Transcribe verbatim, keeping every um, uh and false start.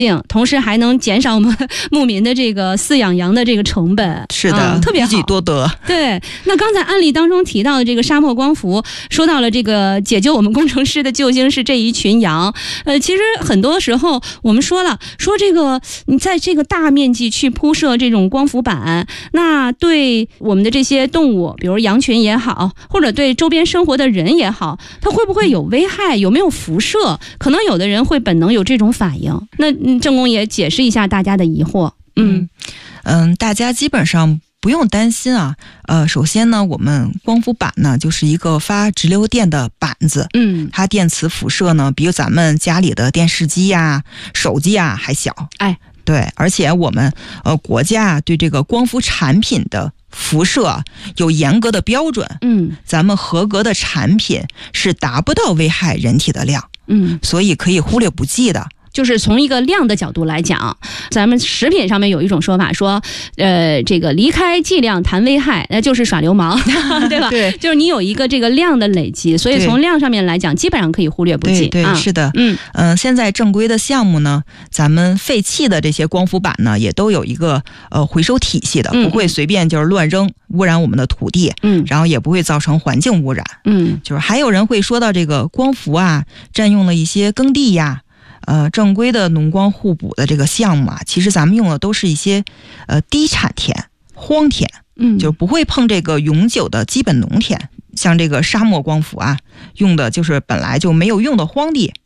同时还能减少我们牧民的这个饲养羊的这个成本。 是的、 嗯、特别好， 一举多得。 对，那刚才案例当中提到的这个沙漠光伏，说到了这个解救我们工程师的救星是这一群羊。呃，其实很多时候我们说了，说这个你在这个大面积去铺设这种光伏板，那对我们的这些动物，比如羊群也好，或者对周边生活的人也好，它会不会有危害？有没有辐射？可能有的人会本能有这种反应。那嗯，郑工也解释一下大家的疑惑。嗯嗯，大家基本上不用担心啊。呃，首先呢，我们光伏板呢就是一个发直流电的板子， 嗯， 它电磁辐射呢比咱们家里的电视机呀、手机呀还小。 哎， 对，而且我们呃国家对这个光伏产品的辐射有严格的标准， 嗯， 咱们合格的产品是达不到危害人体的量， 嗯， 所以可以忽略不计的。 就是从一个量的角度来讲，咱们食品上面有一种说法说，呃，这个离开剂量谈危害，那就是耍流氓，对吧？ 对， 就是你有一个这个量的累积，所以从量上面来讲，基本上可以忽略不计。 对对、 啊， 是的， 嗯嗯、呃，现在正规的项目呢，咱们废弃的这些光伏板呢，也都有一个呃回收体系的， 嗯、 不会随便就是乱扔，污染我们的土地， 嗯， 然后也不会造成环境污染， 嗯， 就是还有人会说到这个光伏啊，占用了一些耕地呀。呃，正规的农光互补的这个项目啊，其实咱们用的都是一些呃低产田、荒田， 嗯， 就不会碰这个永久的基本农田。像这个沙漠光伏啊，用的就是本来就没有用的荒地，